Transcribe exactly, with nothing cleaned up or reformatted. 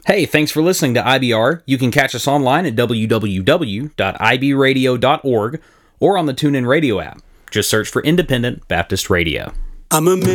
Hey, thanks for listening to I B R. You can catch us online at w w w dot i b radio dot org or on the TuneIn Radio app. Just search for Independent Baptist Radio. I'm a